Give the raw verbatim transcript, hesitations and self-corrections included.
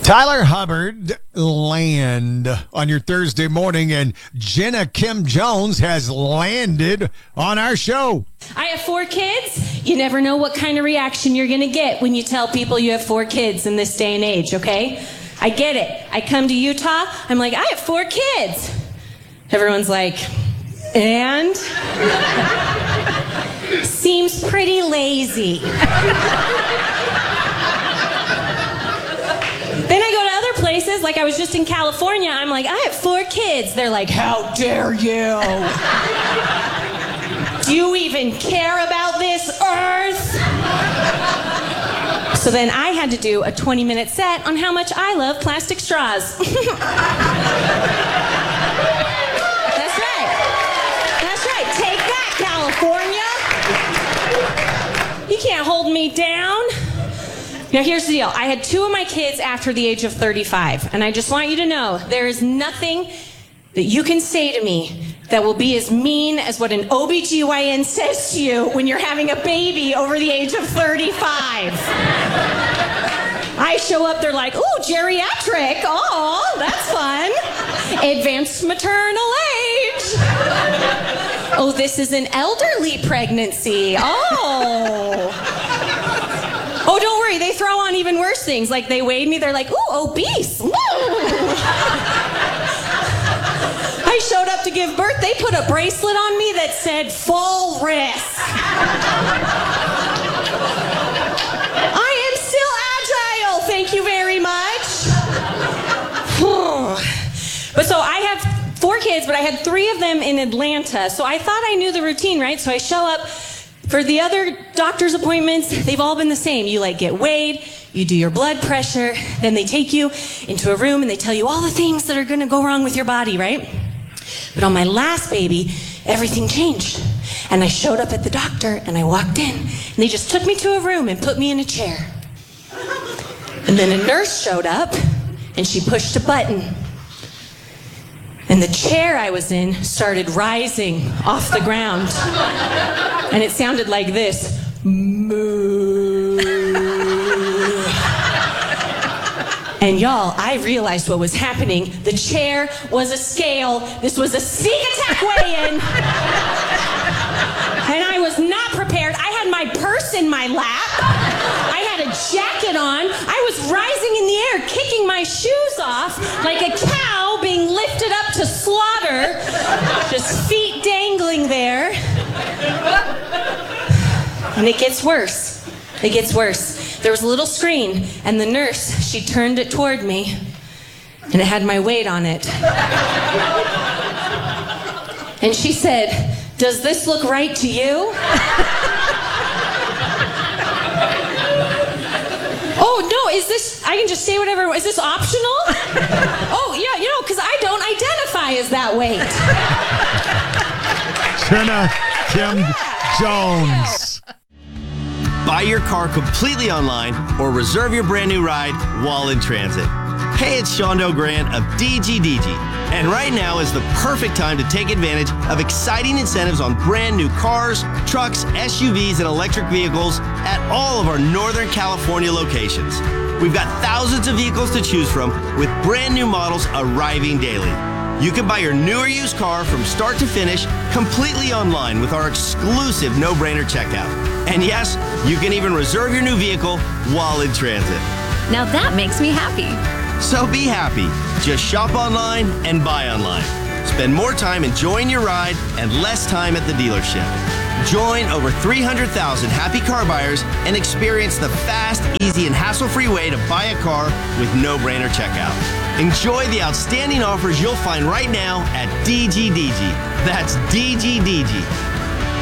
Tyler Hubbard land on your Thursday morning, and Jenna Kim Jones has landed on our show. I have four kids. You never know what kind of reaction you're going to get when you tell people you have four kids in this day and age, okay? I get it. I come to Utah. I'm like, I have four kids. Everyone's like, and? Seems pretty lazy. Then I go to other places, like I was just in California. I'm like, I have four kids. They're like, how dare you? Do you even care about this earth? So then I had to do a twenty minute set on how much I love plastic straws. That's right. That's right. Take that, California. You can't hold me down. Now, here's the deal. I had two of my kids after the age of thirty-five, and I just want you to know there is nothing that you can say to me that will be as mean as what an O B G Y N says to you when you're having a baby over the age of thirty-five. I show up, they're like, ooh, geriatric. Oh, that's fun. Advanced maternal age. Oh, this is an elderly pregnancy. Oh. Oh, don't worry, they throw on even worse things. Like, they weighed me, they're like, ooh, obese. Woo. I showed up to give birth, they put a bracelet on me that said, full risk. I am still agile, thank you very much. But so I have four kids, but I had three of them in Atlanta. So I thought I knew the routine, right? So I show up. For the other doctor's appointments, they've all been the same. You like get weighed, you do your blood pressure, then they take you into a room and they tell you all the things that are gonna go wrong with your body, right? But on my last baby, everything changed. And I showed up at the doctor and I walked in and they just took me to a room and put me in a chair. And then a nurse showed up and she pushed a button. And the chair I was in started rising off the ground. And it sounded like this. Moo. And y'all, I realized what was happening. The chair was a scale. This was a sneak attack weigh-in. And I was not prepared. I had my purse in my lap. I had a jacket on. I was rising in the air, kicking my shoes off like a cow being lifted up to slaughter. Just feet dangling there. And it gets worse. It gets worse. There was a little screen, and the nurse, she turned it toward me, and it had my weight on it. And she said, does this look right to you? Oh, no, is this, I can just say whatever, is this optional? Oh, yeah, you know, because I don't identify as that weight. Jenna Kim Jones. Buy your car completely online or reserve your brand new ride while in transit. Hey, it's Shondo Grant of D G D G. And right now is the perfect time to take advantage of exciting incentives on brand new cars, trucks, S U Vs, and electric vehicles at all of our Northern California locations. We've got thousands of vehicles to choose from with brand new models arriving daily. You can buy your new or used car from start to finish completely online with our exclusive no-brainer checkout. And yes, you can even reserve your new vehicle while in transit. Now that makes me happy. So be happy. Just shop online and buy online. Spend more time enjoying your ride and less time at the dealership. Join over three hundred thousand happy car buyers and experience the fast, easy, and hassle-free way to buy a car with no-brainer checkout. Enjoy the outstanding offers you'll find right now at D G D G. That's D G D G.